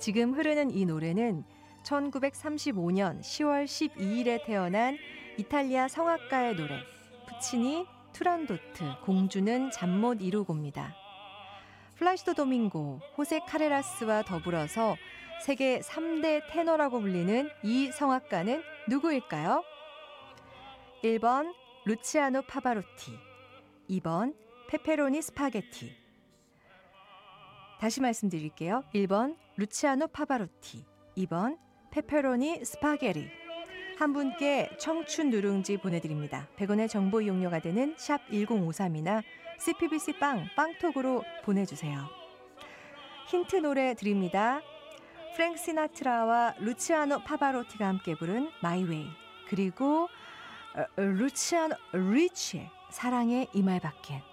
지금 흐르는 이 노래는 1935년 10월 12일에 태어난 이탈리아 성악가의 노래 푸치니 투란도트 공주는 잠 못 이루고입니다. 플라시도 도밍고, 호세 카레라스와 더불어서 세계 3대 테너라고 불리는 이 성악가는 누구일까요? 1번 루치아노 파바로티, 2번 페페로니 스파게티. 다시 말씀드릴게요. 1번 루치아노 파바로티, 2번 페페로니 스파게티. 한 분께 청춘 누룽지 보내드립니다. 100원의 정보 이용료가 되는 샵 1053이나 CPBC 빵톡으로 보내주세요. 힌트 노래 드립니다. 프랭크 시나트라와 루치아노 파바로티가 함께 부른 마이 웨이, 그리고 루치아노 리치의 사랑의 이말 밖엔.